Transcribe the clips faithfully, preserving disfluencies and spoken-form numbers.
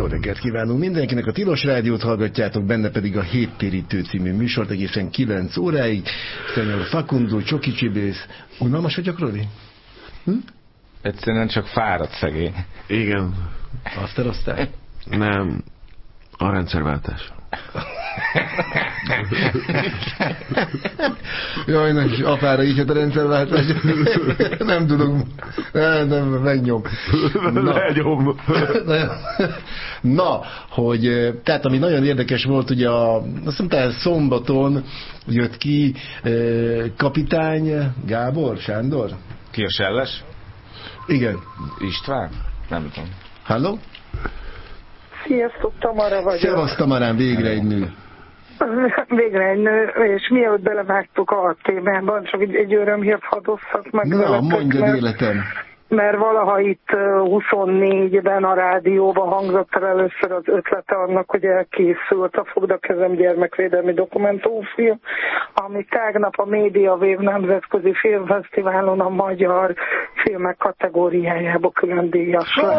Jó reggelt kívánunk mindenkinek, a Tilos Rádiót hallgatjátok, benne pedig a Héttérítő című műsort egészen kilenc óráig. Szenyor Facundo, Csoki Csibész. Unalmas vagyok, Rodi? Hm? Egyszerűen csak fáradt szegény. Igen. Azt elosztál? Nem. A rendszerváltás. Jaj, nem, apára így hát a rendszerváltás. Nem tudom. Nem, nem, megnyom. Na. Megnyom. Na, hogy, tehát ami nagyon érdekes volt, ugye a, azt hiszem, tehát szombaton jött ki kapitány Gábor, Sándor? Ki a Selles? Igen. István? Nem tudom. Halló? Sziasztok, Tamara vagyok. Szevasz, Tamarán, végre egy nő. Végre egy nő, és mielőtt belevágtuk a témában, csak egy, egy örömhírt hadosszak meg. Na, mondjad mert, életem. Mert valaha itt huszonnégyben a rádióban hangzott el először az ötlete annak, hogy elkészült a Fogd a kezem gyermekvédelmi dokumentumfilm, ami tegnap a Média Wave Nemzetközi Filmfesztiválon a magyar filmek kategóriájába külön díjas lett.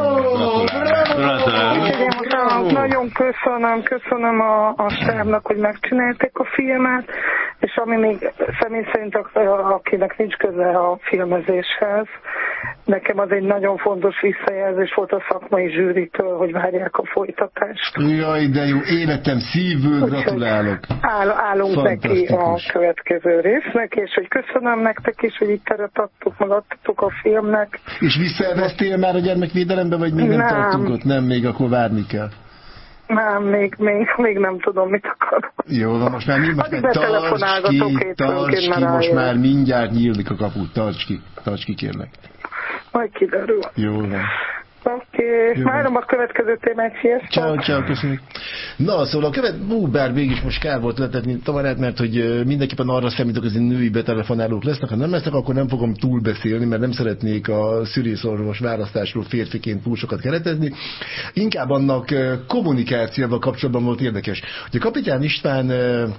Oh, nagyon köszönöm, köszönöm a, a stábnak, hogy megcsinálták a filmet, és ami még személy szerint akinek nincs köze a filmezéshez, nekem az egy nagyon fontos visszajelzés volt a szakmai zsűritől, hogy várják a folytatást. Jaj, de jó, életem szívből gratulálok. Áll, állunk neki a következő résznek, és hogy köszönöm nektek is, hogy itt teret adtuk, meg adtatok a filmnek. És visszaelveztél már a gyermekvédelembe, vagy még nem, nem tartunk ott? Nem, még akkor várni kell. Nem, még, még, még nem tudom, mit akarok. Jó, van, most már mi? Most már tarts ki, tarts ki, most már mindjárt nyílik a kaput. Tarts ki, tarts ki, kérlek. Majd kiderül. Jó van. Oké, okay. Várom a következő témát, sziasztok. Ciao, ciao, köszönjük. Na, szóval a követ, ú, bár mégis most kár volt letetni Tamarát, mert hogy mindenképpen arra számítok, hogy női betelefonálók lesznek, ha nem lesznek, akkor nem fogom túlbeszélni, mert nem szeretnék a szülészorvos választásról férfiként túl sokat keretezni. Inkább annak kommunikációval kapcsolatban volt érdekes. Hogy a Kapitány István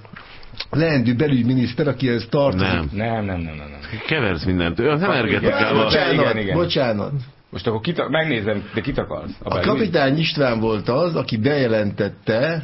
leendő belügyminiszter, aki ez tartozik. Nem. Nem, nem, nem, nem, nem. Keversz mindent. Ő az energetikával. Bocsánat, igen, igen. bocsánat. Most akkor kit, megnézem, de kit akarsz? A, a Kapitány István volt az, aki bejelentette,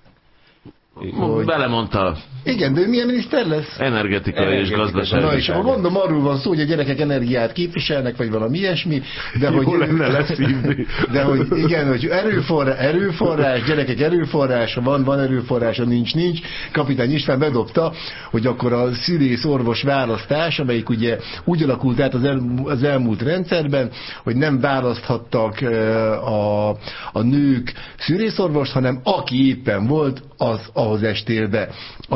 hogy... Belemondta. Igen, de ő milyen miniszter lesz? Energetikai és gazdasági. Na és akkor mondom, arról van szó, hogy a gyerekek energiát képviselnek, vagy valami ilyesmi, de jó hogy... lenne leszívni. De hogy igen, hogy erőforrás, erőforrás, gyerekek erőforrása van, van erőforrása, nincs, nincs. Kapitány István bedobta, hogy akkor a szülész-orvos választás, amelyik ugye úgy alakult át az, el, az elmúlt rendszerben, hogy nem választhattak a, a nők szülészorvost, hanem aki éppen volt, az ahhoz estél be.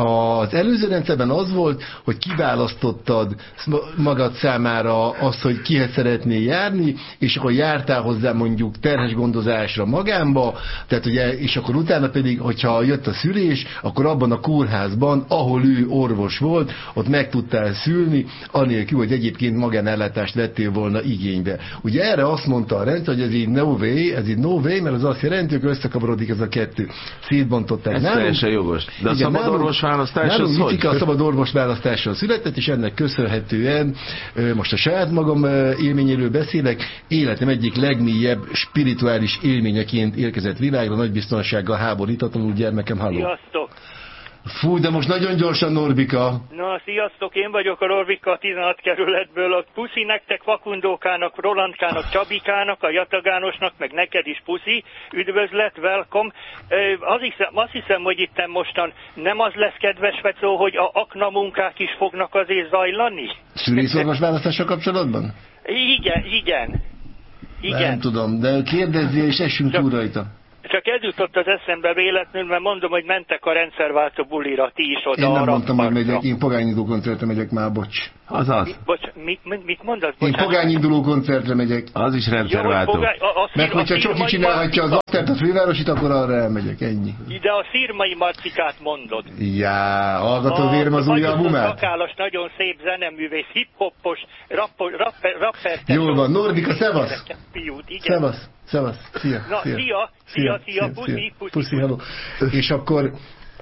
Az előző rendszerben az volt, hogy kiválasztottad magad számára azt, hogy kihez szeretnél járni, és akkor jártál hozzá mondjuk terhes gondozásra magánba, tehát ugye, és akkor utána pedig, hogyha jött a szülés, akkor abban a kórházban, ahol ő orvos volt, ott meg tudtál szülni, anélkül, hogy egyébként magánellátást vettél volna igénybe. Ugye erre azt mondta a rendszer, hogy ez így no way, ez így no way, mert az azt jelenti, hogy összekavarodik ez a kettő. Szétbontották. Ez teljesen jogos. De a szabad orvosválasztás az hogy? A szabad orvosválasztással született, és ennek köszönhetően most a saját magam élményéről beszélek, életem egyik legmélyebb spirituális élményeként érkezett világra, nagy biztonsággal háborítatlanul gyermekem, halló. Sziasztok! Fú, de most nagyon gyorsan, Norbika. Na, sziasztok, én vagyok a Norbika a tizenhat kerületből. A puszi nektek, Fakundókának, Rolandkának, Csabikának, a Jatagánosnak, meg neked is puszi. Üdvözlet, welcome. Az hiszem, azt hiszem, hogy itt mostan nem az lesz, kedves Fecó, hogy a akna munkák is fognak azért zajlani? Szülészorvos választással kapcsolatban? Igen, igen. Igen. Nem tudom, de kérdezzél és essünk túl rajta. Csak ez jutott az eszembe véletlenül, mert mondom, hogy mentek a rendszerváltó bulira, ti is oda. Én nem mondtam, hogy megyek, én pogányinduló koncertre megyek már, bocs. Az az. Bocs, mit, mit mondasz? Én pogányinduló koncertre megyek. Az is rendszerváltó. Pogány, a, a meg hogyha Csoki csinálhatja az aktert a fővárosit, akkor arra elmegyek, ennyi. De a Szirmai Marcikát mondod. Já, hallgató vérem az új albumát? A Kakálas, nagyon szép zeneművész, hip-hoppos, rapper, rapper, rapper. Jól van, Norbika, szevasz! Szevasz, szevasz, szia, Na, szia, szia, szia, szia, puszi, puszi, puszi, hello. És akkor,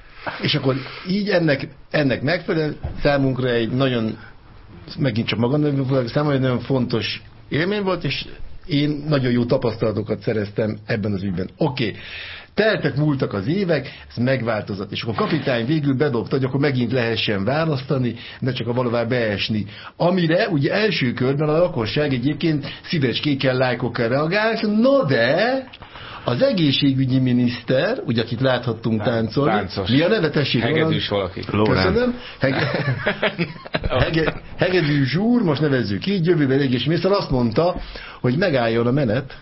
és akkor így ennek, ennek megfelelően számunkra egy nagyon, megint csak magamnak, számomra egy nagyon fontos élmény volt, és én nagyon jó tapasztalatokat szereztem ebben az ügyben. Oké. Okay. Teltek, múltak az évek, ez megváltozott. És akkor a kapitány végül bedobta, hogy akkor megint lehessen választani, ne csak a valóvá beesni. Amire ugye első körben a lakosság egyébként szívecskékkel, lájkokkal reagált, no de az egészségügyi miniszter, ugye akit láthattunk táncolni, Táncos. mi a neve, tessék? Hegedűs valaki. Köszönöm. Hege... Hege... Hegedűs úr, most nevezzük így, jövőben egészségügyminiszter azt mondta, hogy megálljon a menet,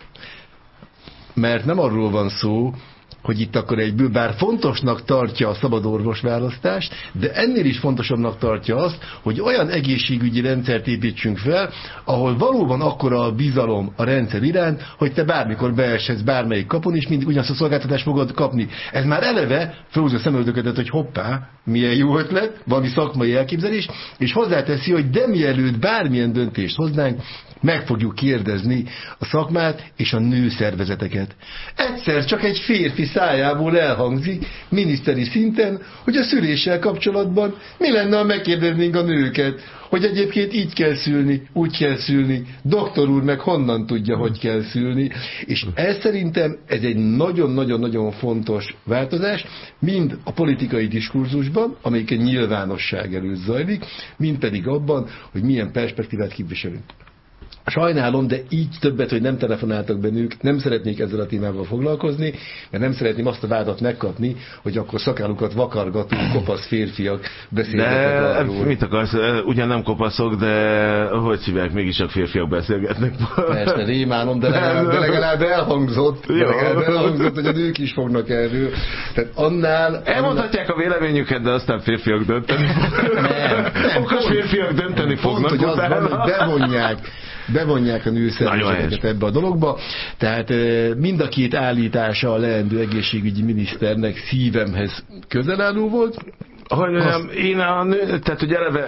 mert nem arról van szó, hogy itt akkor egyből, bár fontosnak tartja a szabad orvosválasztást, de ennél is fontosabbnak tartja azt, hogy olyan egészségügyi rendszert építsünk fel, ahol valóban akkora a bizalom a rendszer iránt, hogy te bármikor beeshetsz bármelyik kapun, és mindig ugyanazt a szolgáltatást fogod kapni. Ez már eleve felhúzza a szemöldöködet, hogy hoppá, milyen jó ötlet, valami szakmai elképzelés, és hozzáteszi, hogy de mielőtt bármilyen döntést hoznánk, meg fogjuk kérdezni a szakmát és a nőszervezeteket. Egyszer csak egy férfi szájából elhangzik miniszteri szinten, hogy a szüléssel kapcsolatban mi lenne, ha megkérdeznénk a nőket, hogy egyébként így kell szülni, úgy kell szülni, doktor úr meg honnan tudja, hogy kell szülni. És ez szerintem ez egy nagyon-nagyon-nagyon fontos változás, mind a politikai diskurzusban, amelyik egy nyilvánosság előtt zajlik, mind pedig abban, hogy milyen perspektívát képviselünk. Sajnálom, de így többet, hogy nem telefonáltak be nők, nem szeretnék ezzel a témával foglalkozni, mert nem szeretném azt a vádat megkapni, hogy akkor szakállukat vakargató, kopasz férfiak beszélgetnek arról. Mit akarsz? Ugyan nem kopaszok, de hogy hívják, mégis csak férfiak beszélgetnek. Persze, rémálom, de legalább, de legalább elhangzott, de legalább elhangzott, hogy a nők is fognak erről. Tehát annál... Elmondhatják a véleményüket, de aztán férfiak dönteni fognak. Nem, nem. Okos férfiak dönteni fognak. Pont, hogy az van, hogy bevonják bevonják a nőszervezeteket ebbe a dologba. Tehát mind a két állítása a leendő egészségügyi miniszternek szívemhez közel álló volt. Hogy mondjam, én a nő, tehát hogy eleve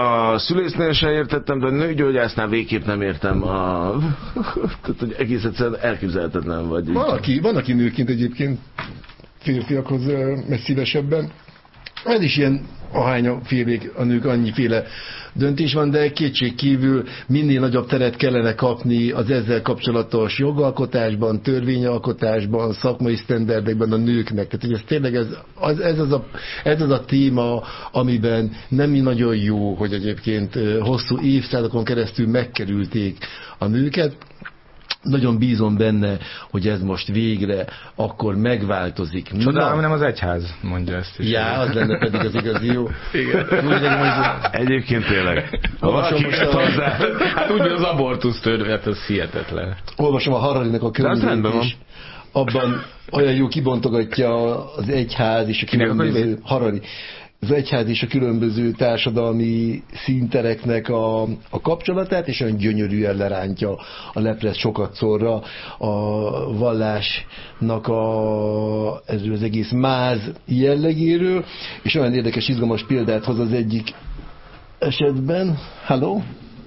a szülésznél sem értettem, de a nőgyógyásznál végképp nem értem a... tehát hogy egész egyszerűen elképzelhetetlen vagy. Van aki, van, aki nőként egyébként férfiakhoz messzívesebben. Ez is ilyen ahány félék a nők, annyiféle döntés van, de kétség kívül minél nagyobb teret kellene kapni az ezzel kapcsolatos jogalkotásban, törvényalkotásban, szakmai sztenderdekben a nőknek. Tehát, hogy ez tényleg ez az, ez, az a, ez az a téma, amiben nem nagyon jó, hogy egyébként hosszú évszázadokon keresztül megkerülték a nőket. Nagyon bízom benne, hogy ez most végre akkor megváltozik. Csodálom, nem az egyház mondja ezt is. Já, az lenne pedig az igazi jó. Igen. Egyébként tényleg. Olvasom most a... Hát úgy, az abortusz törvény, hát ez hihetetlen. Olvasom a Hararinek a könyvét is. Abban olyan jó kibontogatja az egyház és a különböző... Harari. Az egyház és a különböző társadalmi színtereknek a, a kapcsolatát, és olyan gyönyörűen lerántja a leplez sokat szorra a vallásnak a, ezről az egész máz jellegéről, és olyan érdekes, izgalmas példát hoz az egyik esetben. Halló?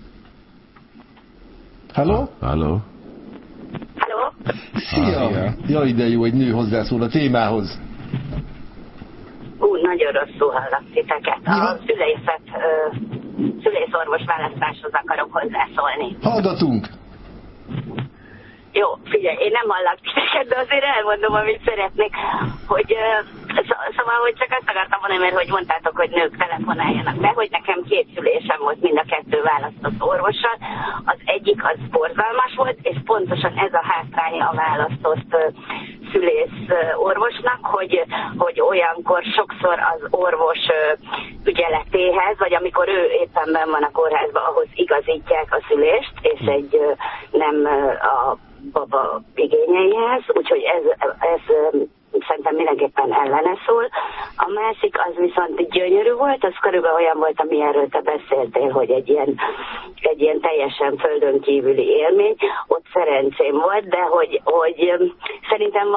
Halló? Halló? Halló? Szia! Jaj, de jó, egy nő hozzászól a témához. Ú, nagyon rosszul hallak titeket. A szülészet, ö, szülészorvos választáshoz akarok hozzászólni. Hallgatunk! Jó, figyelj, én nem hallak titeket, de azért elmondom, amit szeretnék, hogy szó, szóval, hogy csak azt akartam mondani, mert hogy mondtátok, hogy nők telefonáljanak be, hogy nekem két szülésem volt, mind a kettő választott orvossal. Az egyik az borzalmas volt, és pontosan ez a hátránya a választott szülész orvosnak, hogy, hogy olyankor sokszor az orvos ügyeletéhez, vagy amikor ő éppen benn van a kórházban, ahhoz igazítják a szülést, és egy nem a baba igényeihez, úgyhogy ez, ez szerintem mindenképpen ellene szól. A másik az viszont gyönyörű volt, az körülbelül olyan volt, ami erről te beszéltél, hogy egy ilyen, egy ilyen teljesen földön kívüli élmény, ott szerencsém volt, de hogy, hogy szerintem